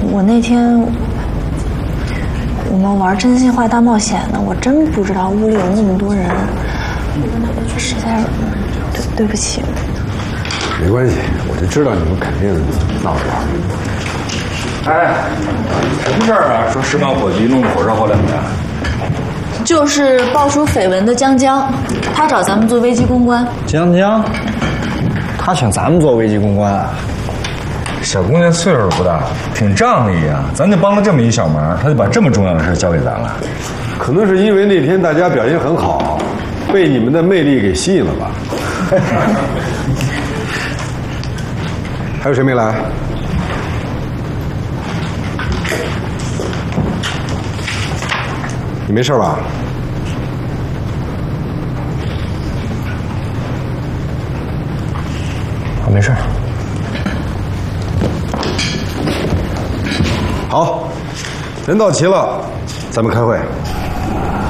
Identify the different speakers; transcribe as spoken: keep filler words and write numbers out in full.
Speaker 1: 我那天我们玩真心话大冒险呢，我真不知道屋里有那么多人，实在是对对不起。
Speaker 2: 没关系，我就知道你们肯定闹着玩。
Speaker 3: 哎，什么事儿啊？说石板火急，弄得火烧火燎的。
Speaker 1: 就是爆出绯闻的江江，他找咱们做危机公关。
Speaker 4: 江江，他请咱们做危机公关啊？
Speaker 3: 小姑娘岁数不大，挺仗义啊，咱就帮了这么一小忙，她就把这么重要的事交给咱了。
Speaker 2: 可能是因为那天大家表现很好，被你们的魅力给吸引了吧？还有谁没来？你没事吧？
Speaker 4: 我没事。
Speaker 2: 好，人到齐了，咱们开会。